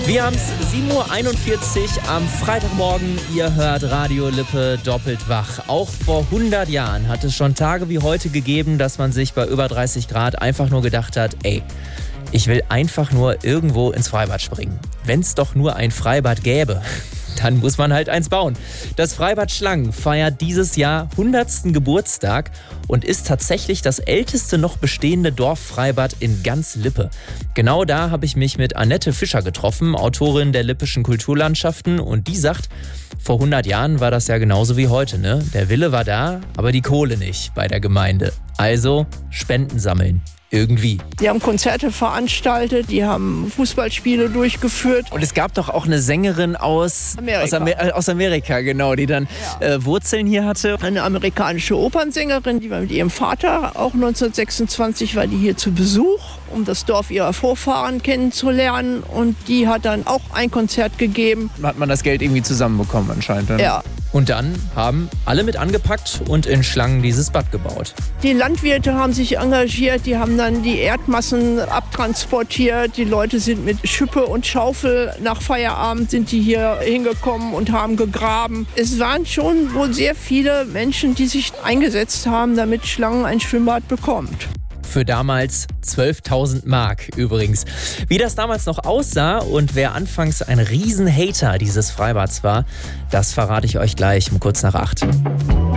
Wir haben es 7:41 Uhr am Freitagmorgen. Ihr hört Radio Lippe doppelt wach. Auch vor 100 Jahren hat es schon Tage wie heute gegeben, dass man sich bei über 30 Grad einfach nur gedacht hat, ey, ich will einfach nur irgendwo ins Freibad springen. Wenn es doch nur ein Freibad gäbe, dann muss man halt eins bauen. Das Freibad Schlangen feiert dieses Jahr 100. Geburtstag und ist tatsächlich das älteste noch bestehende Dorffreibad in ganz Lippe. Genau da habe ich mich mit Annette Fischer getroffen, Autorin der Lippischen Kulturlandschaften, und die sagt, vor 100 Jahren war das ja genauso wie heute, ne? Der Wille war da, aber die Kohle nicht bei der Gemeinde. Also Spenden sammeln. Irgendwie. Die haben Konzerte veranstaltet, die haben Fußballspiele durchgeführt. Und es gab doch auch eine Sängerin aus Amerika, genau, die dann Wurzeln hier hatte. Eine amerikanische Opernsängerin, die war mit ihrem Vater, auch 1926 war die hier zu Besuch, um das Dorf ihrer Vorfahren kennenzulernen. Und die hat dann auch ein Konzert gegeben. Hat man das Geld irgendwie zusammenbekommen anscheinend, oder? Ja. Und dann haben alle mit angepackt und in Schlangen dieses Bad gebaut. Die Landwirte haben sich engagiert, die haben dann die Erdmassen abtransportiert. Die Leute sind mit Schippe und Schaufel nach Feierabend sind die hier hingekommen und haben gegraben. Es waren schon wohl sehr viele Menschen, die sich eingesetzt haben, damit Schlangen ein Schwimmbad bekommt. Für damals 12.000 Mark übrigens. Wie das damals noch aussah und wer anfangs ein Riesenhater dieses Freibads war, das verrate ich euch gleich um kurz nach 8.